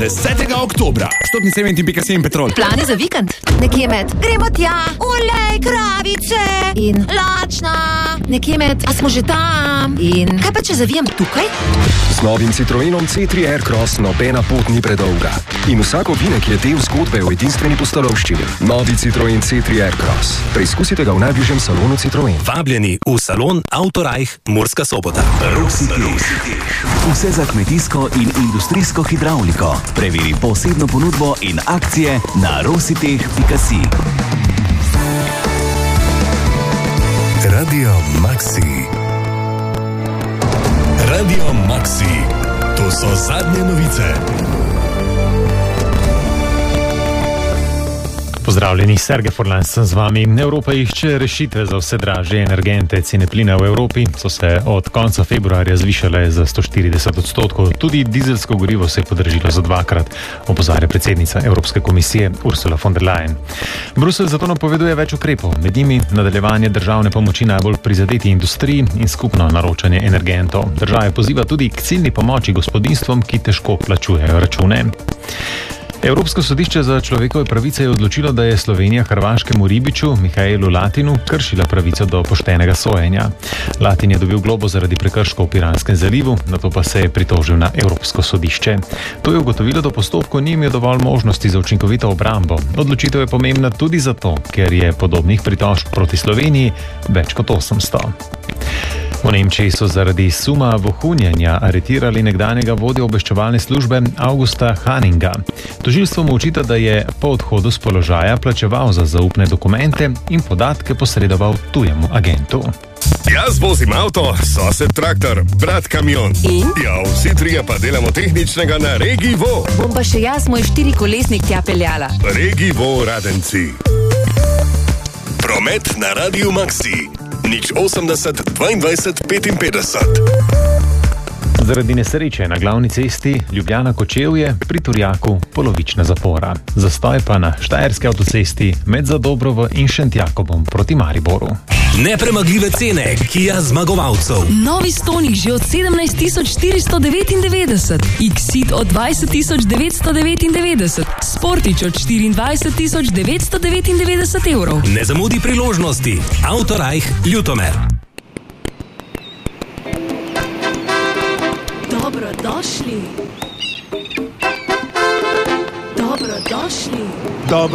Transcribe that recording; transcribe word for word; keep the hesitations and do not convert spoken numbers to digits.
desetega oktobra. Stotni seventin pika si Petrol. Plani za vikend? Nekje med gremo tja, olej, kravice in lačna. Nekje med, a smo že tam? In kaj pa če zavijem tukaj? Z novim Citroenom C tri Aircross nobena pot ni predolga. In vsak ovinek je del zgodbe o edinstveni pustolovščini. Novi Citroen C tri Aircross. Preizkusite ga v najbližjem salonu Citroen. Vabljeni v salon Autorajh Murska Sobota. Rositeš. Vse za kmetijsko in industrijsko hidravliko. Preveri posebno ponudbo in akcije na rositeh pika si. Radio Maxi. Radio Maxi. To so zadnje novice. Pozdravljeni, Sergej Forlan sem z vami. Evropa išče rešitve za vse dražje energente. Cene plina v Evropi so se od konca februarja zvišale za sto štirideset odstotkov. Tudi dizelsko gorivo se je podražilo za dvakrat, opozarja predsednica Evropske komisije Ursula von der Leyen. Bruselj zato napoveduje več ukrepov, med njimi nadaljevanje državne pomoči najbolj prizadeti industriji in skupno naročanje energentov. Država poziva tudi k ciljni pomoči gospodinjstvom, ki težko plačujejo račune. Evropsko sodišče za človekove pravice je odločilo, da je Slovenija hrvaškemu ribiču Mihaelu Latinu kršila pravico do poštenega sojenja. Latin je dobil globo zaradi prekrškov v Piranskem zalivu, nato pa se je pritožil na Evropsko sodišče. To je ugotovilo, da postopku ni imel dovolj možnosti za učinkovito obrambo. Odločitev je pomembna tudi zato, ker je podobnih pritožb proti Sloveniji več kot osemsto. V Nemčiji so zaradi suma vohunjenja aretirali nekdanjega vodjo obveščevalne službe Augusta Hanninga. Tožilstvo mu očita, da je po odhodu z položaja plačeval za zaupne dokumente in podatke posredoval tujemu agentu. Jaz vozim avto, sosed traktor, brat kamion. In? Ja, vsi trije pa delamo tehničnega na Regivo. Bom pa še jaz moj štirikolesnik tja peljala. Regivo Radenci. Promet na Radio Maxi. Nič osemdeset dvaindvajset petinpetdeset. Zaradi nesreče na glavni cesti Ljubljana-Kočevje pri Turjaku polovična zapora. Zastoj pa na štajerski avtocesti med Zadobrovo in Šentjakobom proti Mariboru. Nepremagljive cene Kia zmagovalcev. Novi Stonic že od sedemnajst tisoč štiristo devetindevetdeset, X-Ceed od dvajset tisoč devetsto devetindevetdeset, Sportič od štiriindvajset tisoč devetsto devetindevetdeset evrov. Ne zamudi priložnosti. Autorajh Ljutomer. Dobrodošli. Dobrodošli.